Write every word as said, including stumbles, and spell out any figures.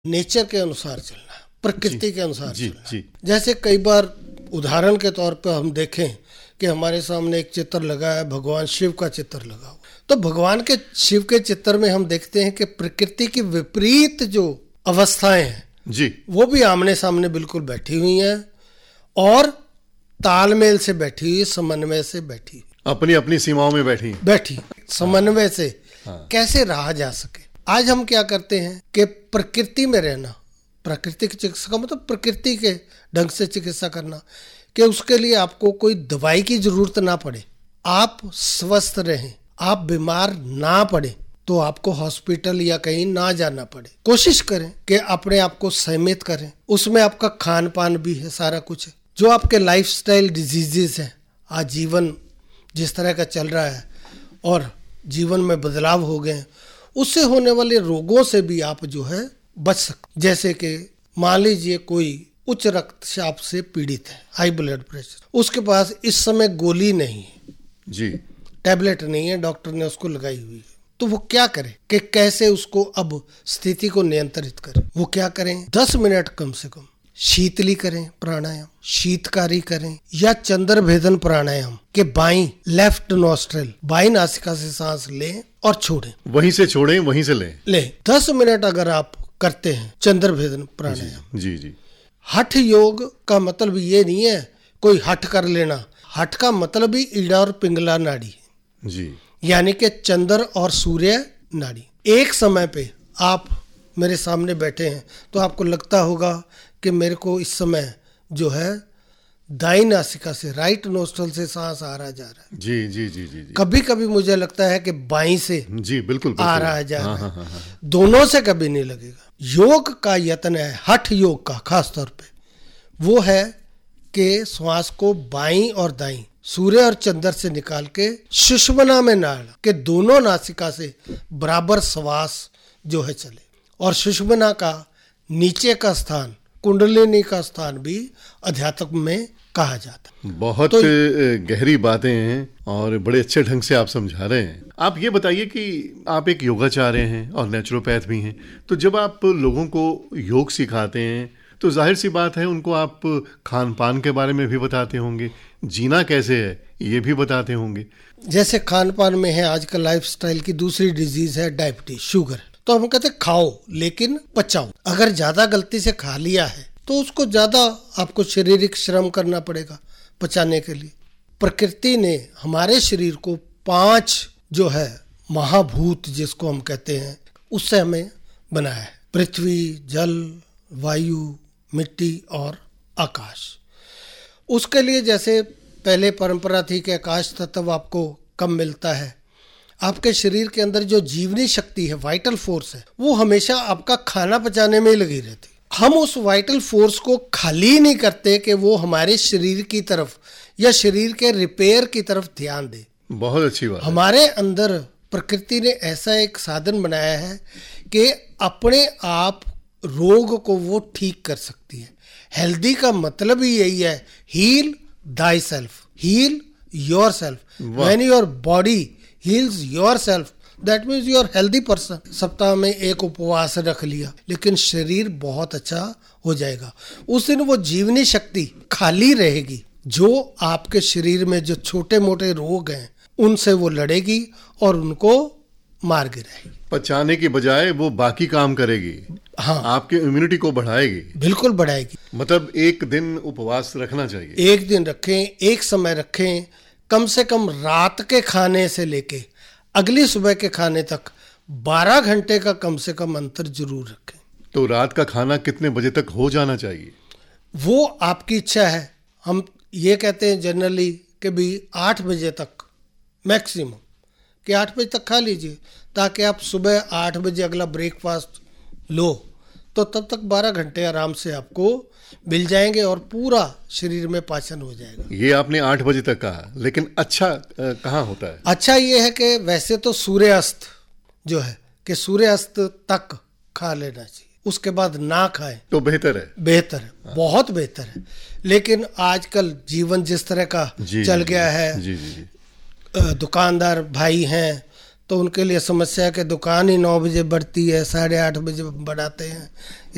Nature के अनुसार चलना, प्रकृति के अनुसार जी, चलना। जी। जैसे कई बार उदाहरण के तौर पर हम देखें कि हमारे सामने एक चित्र लगा है, भगवान शिव का चित्र लगा हुआ, तो भगवान के शिव के चित्र में हम देखते हैं कि प्रकृति की विपरीत जो अवस्थाएं हैं जी, वो भी आमने सामने बिल्कुल बैठी हुई हैं और तालमेल से बैठी हुई, समन्वय से बैठी अपनी अपनी सीमाओं में बैठी बैठी समन्वय से हाँ। कैसे रहा जा सके। आज हम क्या करते हैं कि प्रकृति में रहना, प्राकृतिक चिकित्सा का मतलब प्रकृति के ढंग से चिकित्सा करना, कि उसके लिए आपको कोई दवाई की जरूरत ना पड़े, आप स्वस्थ रहें, आप बीमार ना पड़े, तो आपको हॉस्पिटल या कहीं ना जाना पड़े। कोशिश करें कि अपने आप को संयमित करें, उसमें आपका खान पान भी है, सारा कुछ है। जो आपके लाइफस्टाइल डिजीजेस हैं, आज जीवन जिस तरह का चल रहा है और जीवन में बदलाव हो गए हैं, उससे होने वाले रोगों से भी आप जो है बच सकते। जैसे कि मान लीजिए कोई उच्च रक्तचाप से पीड़ित है, हाई ब्लड प्रेशर, उसके पास इस समय गोली नहीं है जी, टैबलेट नहीं है, डॉक्टर ने उसको लगाई हुई है, तो वो क्या करे कि कैसे उसको अब स्थिति को नियंत्रित करे। वो क्या करें, दस मिनट कम से कम शीतली करें, प्राणायाम शीतकारी करें, या चंद्र भेदन प्राणायाम के बाई लेफ्ट नोस्ट्रल बाई नासिका से सांस लें और छोड़ें, वहीं से छोड़ें वहीं से लें ले दस मिनट अगर आप करते हैं चंद्र भेदन प्राणायाम। जी जी, हठ योग का मतलब ये नहीं है कोई हठ कर लेना, हठ का मतलब ही ईड़ा और पिंगला नाड़ी है जी, यानी कि चंद्र और सूर्य नाड़ी। एक समय पे आप मेरे सामने बैठे हैं तो आपको लगता होगा कि मेरे को इस समय जो है दाई नासिका से, राइट नोस्ट्रल से सांस आ रहा जा रहा है। जी जी जी जी जी, कभी कभी मुझे लगता है कि बाई से जी बिल्कुल, बिल्कुल आ रहा है जा रहा हाँ, है। हाँ, हाँ, हाँ। दोनों से कभी नहीं लगेगा। योग का यत्न है, हठ योग का खास तौर पे, वो है कि श्वास को बाई और दाई, सूर्य और चंद्र से निकाल के सुषुम्ना में नाड़ के दोनों नासिका से बराबर श्वास जो है चले, और सुषुम्ना का नीचे का स्थान, कुंडलिनी का स्थान भी अध्यात्म में कहा जाता है। बहुत तो गहरी बातें हैं और बड़े अच्छे ढंग से आप समझा रहे हैं। आप ये बताइए कि आप एक योगाचार्य हैं और नेचुरोपैथ भी हैं, तो जब आप लोगों को योग सिखाते हैं तो जाहिर सी बात है उनको आप खान पान के बारे में भी बताते होंगे, जीना कैसे है ये भी बताते होंगे। जैसे खान पान में है, आजकल लाइफस्टाइल की दूसरी डिजीज है डायबिटीज, शुगर, तो हम कहते हैं खाओ लेकिन पचाओ। अगर ज्यादा गलती से खा लिया है तो उसको ज्यादा आपको शारीरिक श्रम करना पड़ेगा पचाने के लिए। प्रकृति ने हमारे शरीर को पांच जो है महाभूत जिसको हम कहते हैं उससे हमें बनाया है, पृथ्वी, जल, वायु, मिट्टी और आकाश। उसके लिए जैसे पहले परंपरा थी कि आकाश तत्व आपको कम मिलता है, आपके शरीर के अंदर जो जीवनी शक्ति है, वाइटल फोर्स है, वो हमेशा आपका खाना पचाने में ही लगी रहती। हम उस वाइटल फोर्स को खाली नहीं करते कि वो हमारे शरीर की तरफ या शरीर के रिपेयर की तरफ ध्यान दे। बहुत अच्छी बात। हमारे अंदर प्रकृति ने ऐसा एक साधन बनाया है कि अपने आप रोग को वो ठीक कर सकती है। हेल्दी का मतलब ही यही है, heal thy self, heal your self. When your body heels your self, that means you are healthy person. सप्ताह में एक उपवास रख लिया, लेकिन शरीर बहुत अच्छा हो जाएगा। उस दिन वो जीवनी शक्ति खाली रहेगी, जो आपके शरीर में जो छोटे मोटे रोग हैं उनसे वो लड़ेगी और उनको मार गिराएगी। पचाने की बजाय वो बाकी काम करेगी। हाँ, आपकी इम्यूनिटी को बढ़ाएगी। बिल्कुल बढ़ाएगी। मतलब एक दिन उपवास रखना चाहिए। एक दिन रखें, एक समय रखें, कम से कम रात के खाने से लेके अगली सुबह के खाने तक बारह घंटे का कम से कम अंतर जरूर रखें। तो रात का खाना कितने बजे तक हो जाना चाहिए? वो आपकी इच्छा है। हम ये कहते हैं जनरली कि भी आठ बजे तक मैक्सिमम, कि आठ बजे तक खा लीजिए ताकि आप सुबह आठ बजे अगला ब्रेकफास्ट लो, तो तब तक बारह घंटे आराम से आपको मिल जाएंगे और पूरा शरीर में पाचन हो जाएगा। ये आपने आठ बजे तक कहा, लेकिन अच्छा कहाँ होता है? अच्छा ये है कि वैसे तो सूर्यास्त जो है कि सूर्यास्त तक खा लेना चाहिए, उसके बाद ना खाएं तो बेहतर है। बेहतर है, बहुत बेहतर है। लेकिन आजकल जीवन जिस तरह का चल गया है, जी, जी, जी। दुकानदार भाई हैं तो उनके लिए समस्या है कि दुकान ही नौ बजे बढ़ती है, साढ़े आठ बजे बढ़ाते हैं।